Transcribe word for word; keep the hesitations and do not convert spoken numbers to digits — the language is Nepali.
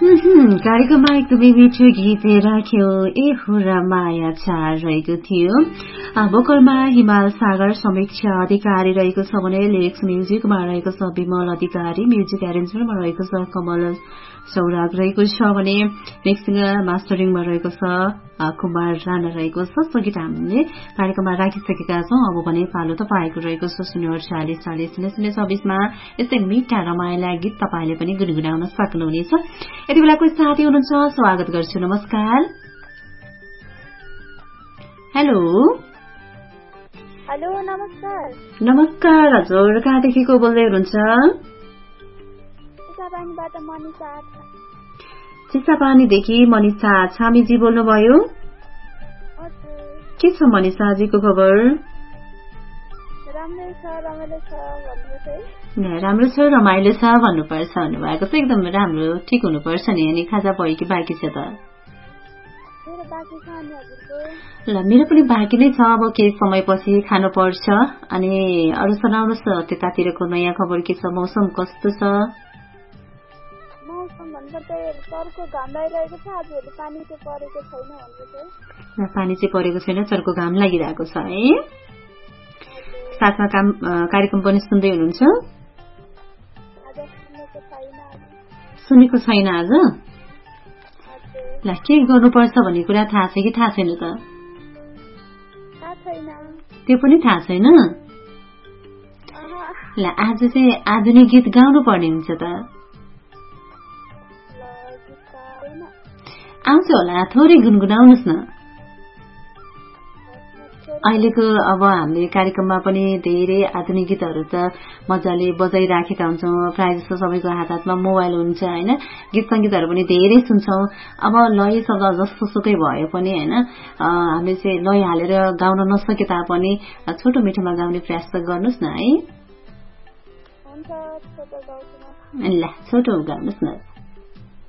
कार्यक्रममा एकदमै मिठो गीत राख्यो ए हुरा माया चार रहेको थियो। भोकलमा हिमाल सागर समीक्षा अधिकारी रहेको छ भने लिरिक्स म्युजिकमा रहेको छ विमल अधिकारी, म्युजिक एरेन्जमेन्टमा रहेको छ कमल सौराग रहेको छ भने मिक्सिङ मास्टरिङमा रहेको छ कुमार राणा रहेको छ। सगीत हामीले कार्यक्रममा राखिसकेका छौं। अब भने पालो तपाईँको रहेको छ शून्य अडचालिस चालिस शून्य शून्य छब्बीसमा यस्तै मिठा रमाइला गीत तपाईँले पनि गुनगुनाउन सक्नुहुनेछ। यति बेला कोही साथी हुनुहुन्छ, स्वागत गर्छु। नमस्कार। हेलो हेलो नमस्कार। नमस्कार हजुर, कहाँदेखि को बोल्दै हुनुहुन्छ? चिसापानीदेखि मनिषा छामीजी बोल्नुभयो। के छ मनिषाजीको खबर? राम्रो छ, रमाइलो छ भन्नुपर्छ भन्नुभएको छ। एकदम राम्रो, ठिक हुनुपर्छ नि। अनि खाजा भयो कि बाँकी छ त? ल मेरो पनि बाँकी नै छ, अब केही समयपछि खानु पर्छ। अनि अरू सुनाउनुहोस् न, त्यतातिरको नयाँ खबर के छ? मौसम कस्तो छ? पानी चाहिँ परेको छैन, चर्को घाम लागिरहेको छ है। साथमा काम कार्यक्रम पनि सुन्दै हुनुहुन्छ? सुनेको छैन आज? ल के गर्नुपर्छ भन्ने कुरा थाहा छ कि थाहा छैन त? त्यो पनि थाहा छैन। ल आज चाहिँ आधुनिक गीत गाउनु पर्ने हुन्छ त। आउँछ होला, थोरै गुनगुनाउनुहोस् न। अहिलेको अब हामीले कार्यक्रममा पनि धेरै आधुनिक गीतहरू त मजाले बजाइराखेका हुन्छौँ। प्रायः जस्तो सबैको हात हातमा मोबाइल हुन्छ होइन। गीत सङ्गीतहरू पनि धेरै सुन्छौँ। अब लयसँग जस्तो सुकै भए पनि होइन, हामीले चाहिँ लय हालेर गाउन नसके तापनि छोटो मिठोमा गाउने प्रयास त गर्नुहोस् न है। ल छोटो गाउनुहोस् न।